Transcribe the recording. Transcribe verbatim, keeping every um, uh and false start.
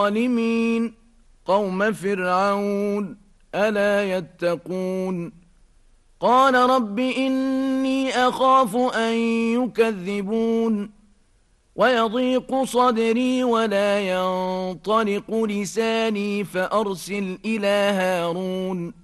الظالمين قوم فرعون ألا يتقون قال رب إني أخاف أن يكذبون ويضيق صدري ولا ينطلق لساني فأرسل إلى هارون